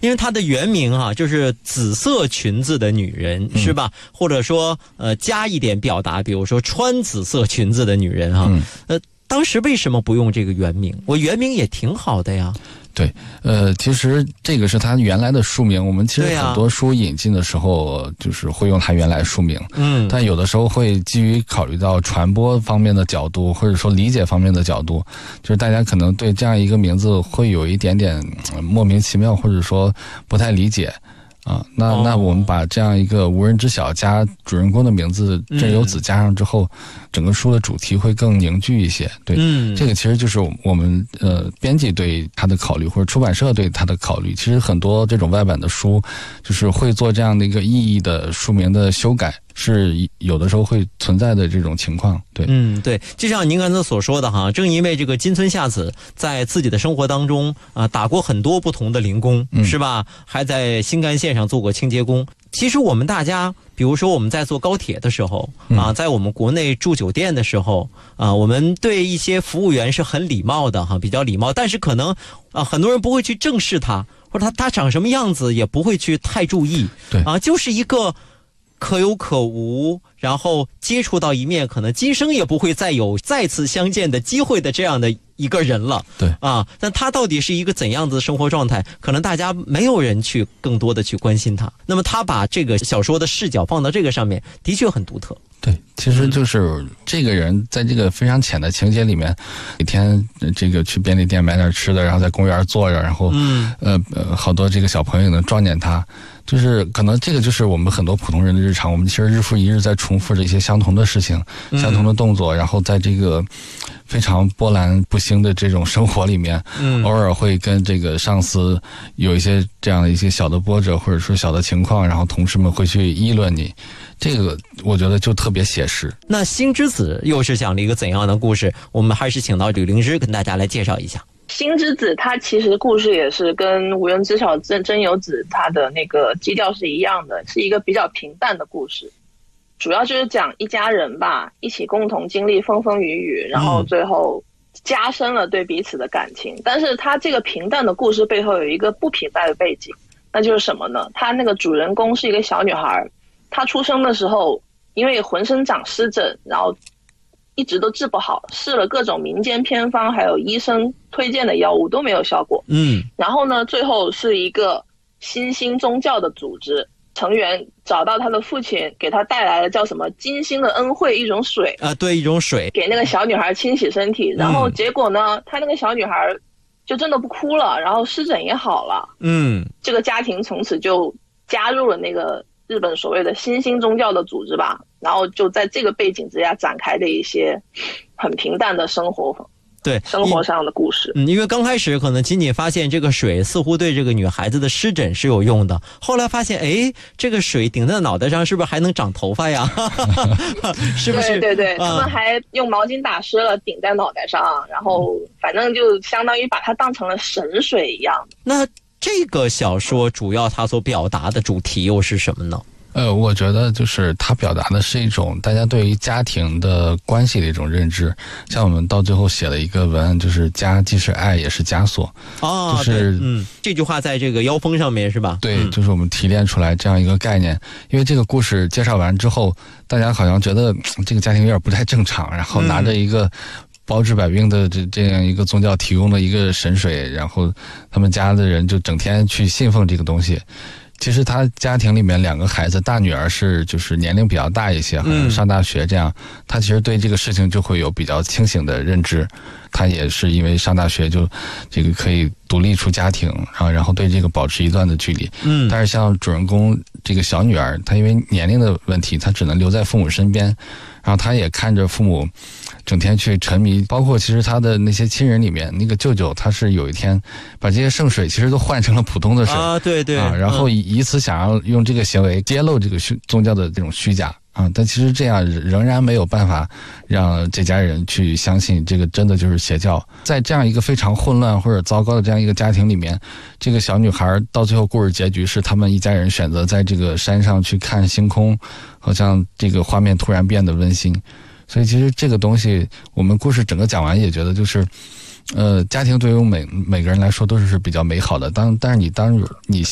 因为它的原名就是紫色裙子的女人，是吧？或者说加一点表达，比如说穿紫色裙子的女人当时为什么不用这个原名？我原名也挺好的呀。 对，其实这个是他原来的书名。我们其实很多书引进的时候，就是会用他原来书名。但有的时候会基于考虑到传播方面的角度，或者说理解方面的角度，就是大家可能对这样一个名字会有一点点莫名其妙，或者说不太理解。那我们把这样一个无人知晓加主人公的名字真由子加上之后，整个书的主题会更凝聚一些。对，这个其实就是我们编辑对他的考虑，或者出版社对他的考虑。其实很多这种外版的书，就是会做这样的一个意义的书名的修改，是有的时候会存在的这种情况。对， 对，就像您刚才所说的正因为这个金村夏子在自己的生活当中打过很多不同的零工，是吧？还在新干线上做过清洁工。其实我们大家，比如说我们在坐高铁的时候在我们国内住酒店的时候我们对一些服务员是很礼貌的比较礼貌，但是可能很多人不会去正视他，或者他长什么样子也不会去太注意。 对就是一个可有可无，然后接触到一面可能今生也不会再有再次相见的机会的这样的一个人了。 对但他到底是一个怎样子的生活状态，可能大家没有人去更多的去关心他。那么他把这个小说的视角放到这个上面，的确很独特。 对，其实就是这个人在这个非常浅的情节里面，每天这个去便利店买点吃的，然后在公园坐着，然后好多这个小朋友能撞见他。就是可能这个就是我们很多普通人的日常，我们其实日复一日在重复着一些相同的事情，相同的动作，然后在这个非常波澜不兴的这种生活里面，偶尔会跟这个上司有一些这样的一些小的波折，或者说小的情况，然后同事们会去议论你，这个我觉得就特别写实。 那星之子又是讲了一个怎样的故事？我们还是请到吕灵芝跟大家来介绍一下。 星之子它其实故事也是跟无人知晓真由子它的那个基调是一样的，是一个比较平淡的故事，主要就是讲一家人吧，一起共同经历风风雨雨，然后最后加深了对彼此的感情。但是它这个平淡的故事背后有一个不平淡的背景，那就是什么呢？它那个主人公是一个小女孩，她出生的时候因为浑身长湿疹，然后一直都治不好，试了各种民间偏方还有医生推荐的药物都没有效果。然后呢，最后是一个新兴宗教的组织成员找到他的父亲，给他带来了叫什么金星的恩惠，一种水对，一种水， 给那个小女孩清洗身体。然后结果呢，他那个小女孩就真的不哭了，然后湿疹也好了。这个家庭从此就加入了那个日本所谓的新兴宗教的组织吧，然后就在这个背景之下展开的一些很平淡的生活上的故事。 因为刚开始可能仅仅发现这个水似乎对这个女孩子的湿疹是有用的，后来发现这个水顶在脑袋上是不是还能长头发呀？是不是？ 对，他们还用毛巾打湿了顶在脑袋上，然后反正就相当于把它当成了神水一样。 那这个小说主要它所表达的主题又是什么呢？ 我觉得就是它表达的是一种大家对于家庭的关系的一种认知。像我们到最后写了一个文案，就是家既是爱也是枷锁。就是这句话在这个腰封上面是吧？ 对，就是我们提炼出来这样一个概念。因为这个故事介绍完之后，大家好像觉得这个家庭有点不太正常，然后拿着一个包治百病的这样一个宗教提供的一个神水，然后他们家的人就整天去信奉这个东西。其实他家庭里面两个孩子，大女儿是就是年龄比较大一些，好像上大学这样，他其实对这个事情就会有比较清醒的认知。他也是因为上大学就这个可以独立出家庭，然后对这个保持一段的距离。但是像主人公这个小女儿，她因为年龄的问题，她只能留在父母身边，然后她也看着父母整天去沉迷，包括其实他的那些亲人里面，那个舅舅他是有一天把这些圣水其实都换成了普通的水对然后以此想要用这个行为揭露这个宗教的这种虚假但其实这样仍然没有办法让这家人去相信这个真的就是邪教。在这样一个非常混乱或者糟糕的这样一个家庭里面，这个小女孩到最后故事结局是他们一家人选择在这个山上去看星空，好像这个画面突然变得温馨。所以其实这个东西我们故事整个讲完也觉得就是家庭对于每个人来说都是比较美好的。但是当你